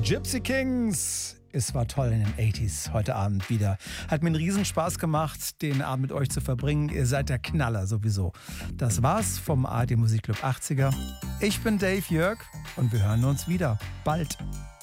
Gypsy Kings. Es war toll in den 80s heute Abend wieder. Hat mir einen Riesenspaß gemacht, den Abend mit euch zu verbringen. Ihr seid der Knaller sowieso. Das war's vom ARD Musikclub 80er. Ich bin Dave Jörg und wir hören uns wieder bald.